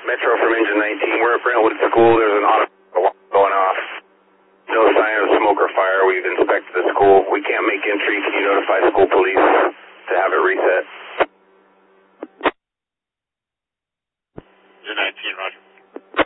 Metro from Engine 19. We're at Brentwood School. There's an auto alarm going off. No sign of smoke or fire. We've inspected the school. We can't make entry. Can you notify school police to have it reset?